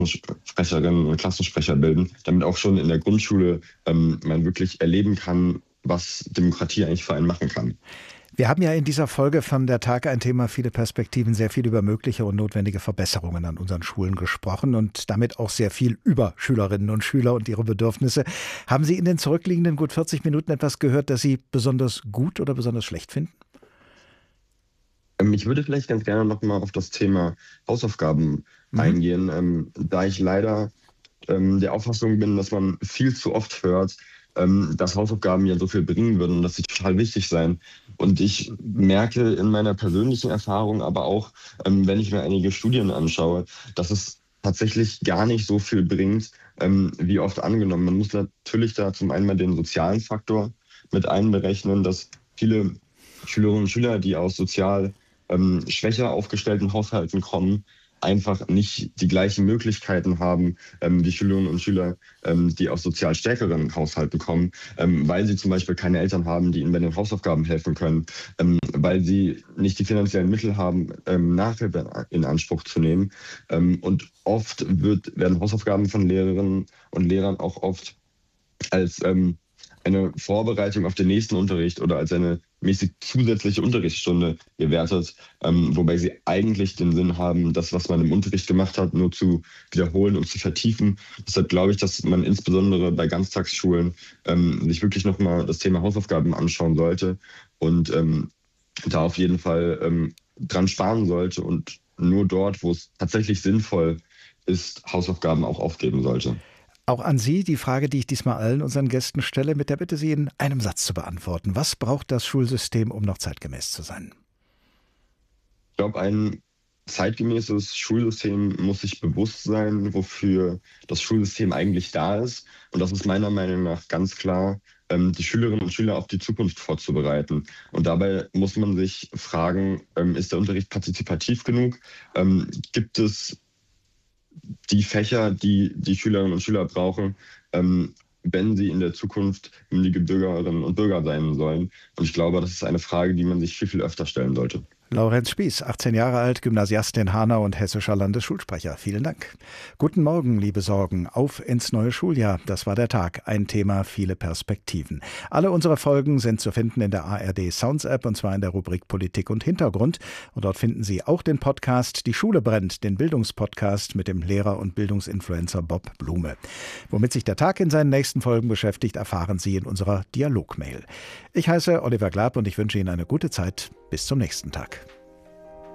Klassensprecherinnen und Klassensprecher bilden, damit auch schon in der Grundschule man wirklich erleben kann, was Demokratie eigentlich für einen machen kann. Wir haben ja in dieser Folge von der Tag ein Thema, viele Perspektiven, sehr viel über mögliche und notwendige Verbesserungen an unseren Schulen gesprochen und damit auch sehr viel über Schülerinnen und Schüler und ihre Bedürfnisse. Haben Sie in den zurückliegenden gut 40 Minuten etwas gehört, das Sie besonders gut oder besonders schlecht finden? Ich würde vielleicht ganz gerne nochmal auf das Thema Hausaufgaben eingehen, da ich leider der Auffassung bin, dass man viel zu oft hört, dass Hausaufgaben ja so viel bringen würden und dass sie total wichtig seien. Und ich merke in meiner persönlichen Erfahrung, aber auch, wenn ich mir einige Studien anschaue, dass es tatsächlich gar nicht so viel bringt, wie oft angenommen. Man muss natürlich da zum einen mal den sozialen Faktor mit einberechnen, dass viele Schülerinnen und Schüler, die aus sozial schwächer aufgestellten Haushalten kommen, einfach nicht die gleichen Möglichkeiten haben wie Schülerinnen und Schüler, die aus sozial stärkeren Haushalten kommen, weil sie zum Beispiel keine Eltern haben, die ihnen bei den Hausaufgaben helfen können, weil sie nicht die finanziellen Mittel haben, Nachhilfe in Anspruch zu nehmen. Und oft werden Hausaufgaben von Lehrerinnen und Lehrern auch oft als eine Vorbereitung auf den nächsten Unterricht oder als eine mäßig zusätzliche Unterrichtsstunde gewertet, wobei sie eigentlich den Sinn haben, das, was man im Unterricht gemacht hat, nur zu wiederholen und zu vertiefen. Deshalb glaube ich, dass man insbesondere bei Ganztagsschulen sich wirklich nochmal das Thema Hausaufgaben anschauen sollte und da auf jeden Fall dran sparen sollte und nur dort, wo es tatsächlich sinnvoll ist, Hausaufgaben auch aufgeben sollte. Auch an Sie die Frage, die ich diesmal allen unseren Gästen stelle, mit der Bitte, sie in einem Satz zu beantworten. Was braucht das Schulsystem, um noch zeitgemäß zu sein? Ich glaube, ein zeitgemäßes Schulsystem muss sich bewusst sein, wofür das Schulsystem eigentlich da ist. Und das ist meiner Meinung nach ganz klar, die Schülerinnen und Schüler auf die Zukunft vorzubereiten. Und dabei muss man sich fragen, ist der Unterricht partizipativ genug? Gibt es die Fächer, die die Schülerinnen und Schüler brauchen, wenn sie in der Zukunft mündige Bürgerinnen und Bürger sein sollen? Und ich glaube, das ist eine Frage, die man sich viel, viel öfter stellen sollte. Laurenz Spieß, 18 Jahre alt, Gymnasiast in Hanau und hessischer Landesschulsprecher. Vielen Dank. Guten Morgen, liebe Sorgen. Auf ins neue Schuljahr. Das war der Tag. Ein Thema, viele Perspektiven. Alle unsere Folgen sind zu finden in der ARD Sounds App und zwar in der Rubrik Politik und Hintergrund. Und dort finden Sie auch den Podcast Die Schule brennt, den Bildungspodcast mit dem Lehrer und Bildungsinfluencer Bob Blume. Womit sich der Tag in seinen nächsten Folgen beschäftigt, erfahren Sie in unserer Dialogmail. Ich heiße Oliver Glab und ich wünsche Ihnen eine gute Zeit. Bis zum nächsten Tag.